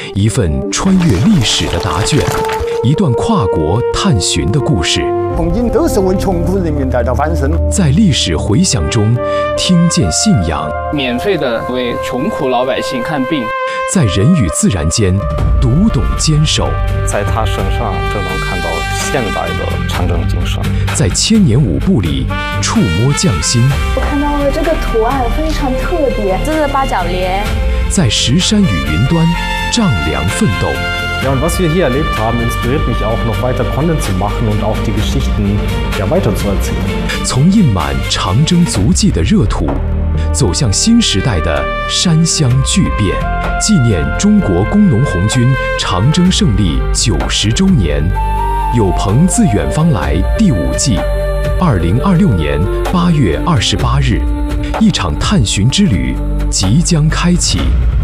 一份穿越历史的答卷，一段跨国探寻的故事。 从今都是为穷苦人民带来翻身。 在历史回响中，听见信仰。 免费的为穷苦老百姓看病。 在人与自然间，读懂坚守。 在他身上就能看到现代的长征精神。 在千年舞步里，触摸匠心。 我看到了这个图案非常特别， 这是八角莲。 在石山与云端，丈量奋斗。 Ja, und was wir hier erlebt haben, inspiriert mich auch, noch weiter Content zu machen und auch die Geschichten weiterzuerzählen. 从印满长征足迹的热土，走向新时代的山乡巨变，纪念中国工农红军长征胜利90周年。有朋自远方来第5季，2026年8月28日，一场探寻之旅即将开启。